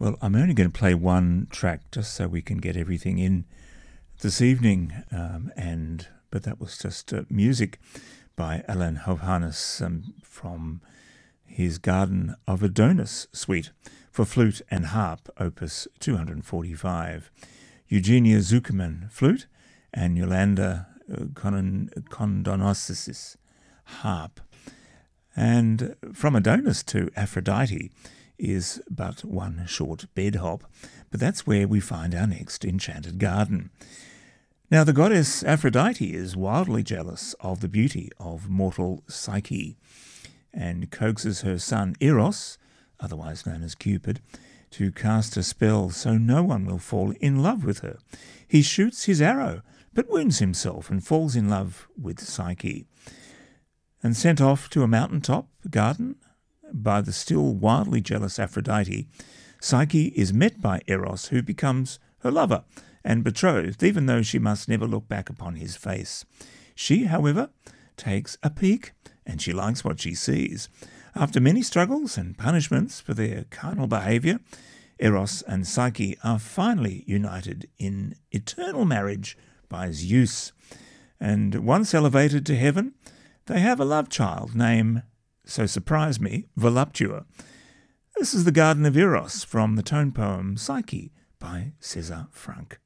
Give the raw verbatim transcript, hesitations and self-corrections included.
Well, I'm only going to play one track just so we can get everything in this evening, um, and but that was just uh, music by Alan Hovhannes um, from his Garden of Adonis suite for flute and harp, opus two forty-five. Eugenia Zuckerman, flute, and Yolanda uh, Kondonosis, harp. And from Adonis to Aphrodite is but one short bed hop, but that's where we find our next enchanted garden. Now, the goddess Aphrodite is wildly jealous of the beauty of mortal Psyche and coaxes her son Eros, otherwise known as Cupid, to cast a spell so no one will fall in love with her. He shoots his arrow, but wounds himself and falls in love with Psyche. And sent off to a mountaintop garden by the still wildly jealous Aphrodite, Psyche is met by Eros, who becomes her lover and betrothed, even though she must never look back upon his face. She, however, takes a peek, and she likes what she sees. After many struggles and punishments for their carnal behaviour, Eros and Psyche are finally united in eternal marriage by Zeus. And once elevated to heaven, they have a love child named, so surprise me, Voluptua. This is the Garden of Eros from the tone poem Psyche by César Franck.